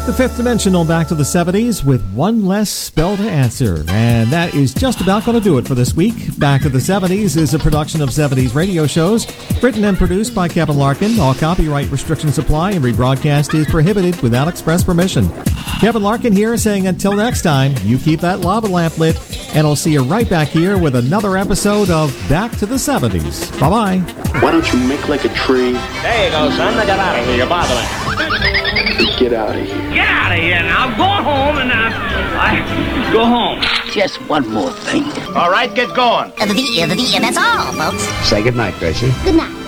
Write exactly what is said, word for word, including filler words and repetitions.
The Fifth Dimension on Back to the seventies with one less spell to answer. And that is just about going to do it for this week. Back to the seventies is a production of seventies radio shows, written and produced by Kevin Larkin. All copyright restrictions apply and rebroadcast is prohibited without express permission. Kevin Larkin here saying until next time, you keep that lava lamp lit, and I'll see you right back here with another episode of Back to the seventies. Bye-bye. Why don't you make like a tree? There you go, son. I got out of here. You're bothering. Get out of here. Get out of here now. Go home and uh, I go home. Just one more thing. All right, get going. Uh, the, uh, the, uh, that's all, folks. Say goodnight, Gracie. Good night.